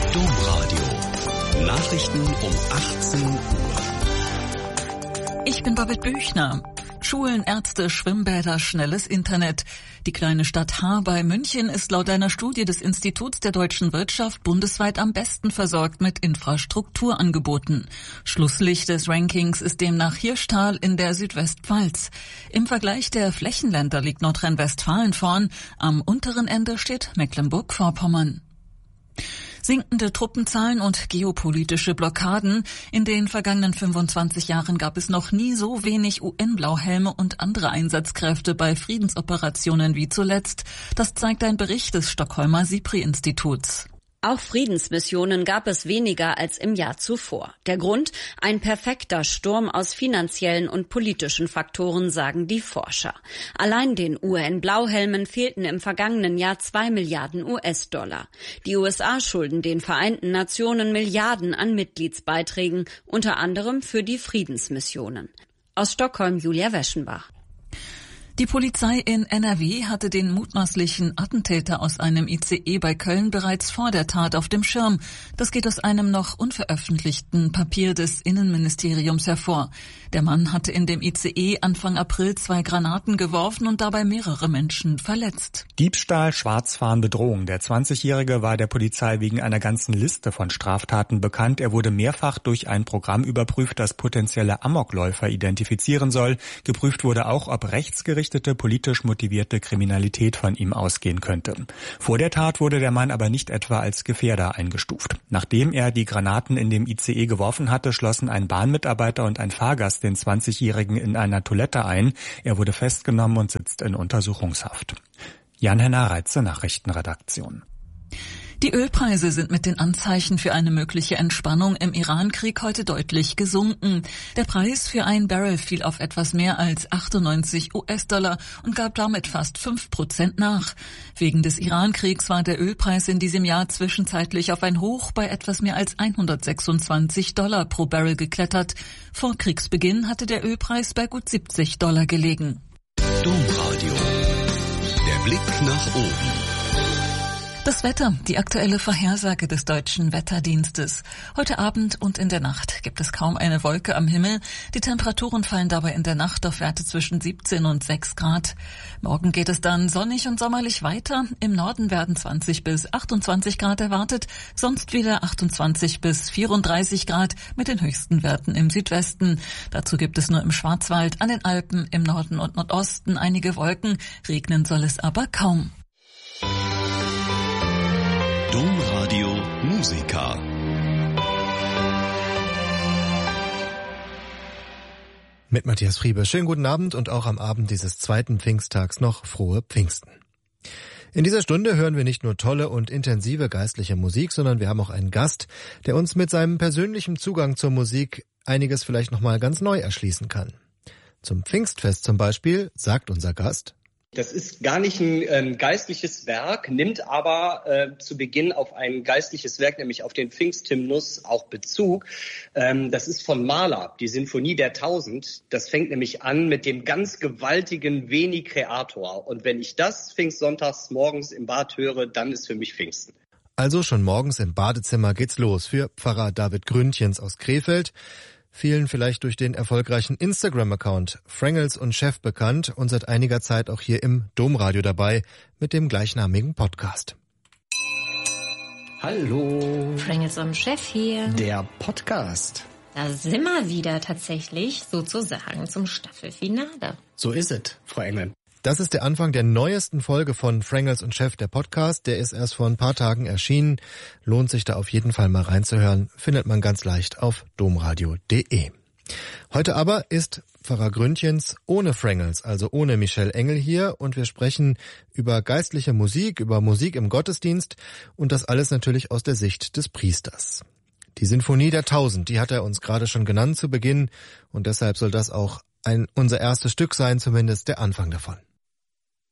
Domradio. Nachrichten um 18 Uhr. Ich bin Babette Büchner. Schulen, Ärzte, Schwimmbäder, schnelles Internet. Die kleine Stadt Haar bei München ist laut einer Studie des Instituts der deutschen Wirtschaft bundesweit am besten versorgt mit Infrastrukturangeboten. Schlusslicht des Rankings ist demnach Hirschtal in der Südwestpfalz. Im Vergleich der Flächenländer liegt Nordrhein-Westfalen vorn. Am unteren Ende steht Mecklenburg-Vorpommern. Sinkende Truppenzahlen und geopolitische Blockaden. In den vergangenen 25 Jahren gab es noch nie so wenig UN-Blauhelme und andere Einsatzkräfte bei Friedensoperationen wie zuletzt. Das zeigt ein Bericht des Stockholmer SIPRI-Instituts. Auch Friedensmissionen gab es weniger als im Jahr zuvor. Der Grund? Ein perfekter Sturm aus finanziellen und politischen Faktoren, sagen die Forscher. Allein den UN-Blauhelmen fehlten im vergangenen Jahr 2 Milliarden US-Dollar. Die USA schulden den Vereinten Nationen Milliarden an Mitgliedsbeiträgen, unter anderem für die Friedensmissionen. Aus Stockholm Julia Weschenbach. Die Polizei in NRW hatte den mutmaßlichen Attentäter aus einem ICE bei Köln bereits vor der Tat auf dem Schirm. Das geht aus einem noch unveröffentlichten Papier des Innenministeriums hervor. Der Mann hatte in dem ICE Anfang April 2 Granaten geworfen und dabei mehrere Menschen verletzt. Diebstahl, Schwarzfahren, Bedrohung. Der 20-Jährige war der Polizei wegen einer ganzen Liste von Straftaten bekannt. Er wurde mehrfach durch ein Programm überprüft, das potenzielle Amokläufer identifizieren soll. Geprüft wurde auch, ob rechtsgerichtete politisch motivierte Kriminalität von ihm ausgehen könnte. Vor der Tat wurde der Mann aber nicht etwa als Gefährder eingestuft. Nachdem er die Granaten in dem ICE geworfen hatte, schlossen ein Bahnmitarbeiter und ein Fahrgast den 20-Jährigen in einer Toilette ein. Er wurde festgenommen und sitzt in Untersuchungshaft. Jan-Henner Reitze, Nachrichtenredaktion. Die Ölpreise sind mit den Anzeichen für eine mögliche Entspannung im Iran-Krieg heute deutlich gesunken. Der Preis für ein Barrel fiel auf etwas mehr als 98 US-Dollar und gab damit fast 5% nach. Wegen des Iran-Kriegs war der Ölpreis in diesem Jahr zwischenzeitlich auf ein Hoch bei etwas mehr als 126 Dollar pro Barrel geklettert. Vor Kriegsbeginn hatte der Ölpreis bei gut 70 Dollar gelegen. Domradio. Der Blick nach oben. Das Wetter, die aktuelle Vorhersage des Deutschen Wetterdienstes. Heute Abend und in der Nacht gibt es kaum eine Wolke am Himmel. Die Temperaturen fallen dabei in der Nacht auf Werte zwischen 17 und 6 Grad. Morgen geht es dann sonnig und sommerlich weiter. Im Norden werden 20 bis 28 Grad erwartet, sonst wieder 28 bis 34 Grad mit den höchsten Werten im Südwesten. Dazu gibt es nur im Schwarzwald, an den Alpen, im Norden und Nordosten einige Wolken. Regnen soll es aber kaum. Domradio Musica. Mit Matthias Friebe. Schönen guten Abend und auch am Abend dieses zweiten Pfingsttags noch frohe Pfingsten. In dieser Stunde hören wir nicht nur tolle und intensive geistliche Musik, sondern wir haben auch einen Gast, der uns mit seinem persönlichen Zugang zur Musik einiges vielleicht nochmal ganz neu erschließen kann. Zum Pfingstfest zum Beispiel sagt unser Gast: Das ist gar nicht ein geistliches Werk, nimmt aber zu Beginn auf ein geistliches Werk, nämlich auf den Pfingsthymnus, auch Bezug. Das ist von Mahler, die Sinfonie der 1000. Das fängt nämlich an mit dem ganz gewaltigen Veni Creator. Und wenn ich das Pfingstsonntags morgens im Bad höre, dann ist für mich Pfingsten. Also schon morgens im Badezimmer geht's los für Pfarrer David Gründjens aus Krefeld. Vielen vielleicht durch den erfolgreichen Instagram-Account Frangels und Chef bekannt und seit einiger Zeit auch hier im Domradio dabei mit dem gleichnamigen Podcast. Hallo. Frangels und Chef hier. Der Podcast. Da sind wir wieder tatsächlich sozusagen zum Staffelfinale. So ist es, Frau Engel. Das ist der Anfang der neuesten Folge von Frangels und Chef, der Podcast. Der ist erst vor ein paar Tagen erschienen. Lohnt sich da auf jeden Fall mal reinzuhören. Findet man ganz leicht auf domradio.de. Heute aber ist Pfarrer Gründjens ohne Frangels, also ohne Michelle Engel hier. Und wir sprechen über geistliche Musik, über Musik im Gottesdienst. Und das alles natürlich aus der Sicht des Priesters. Die Sinfonie der 1000, die hat er uns gerade schon genannt zu Beginn. Und deshalb soll das auch unser erstes Stück sein, zumindest der Anfang davon.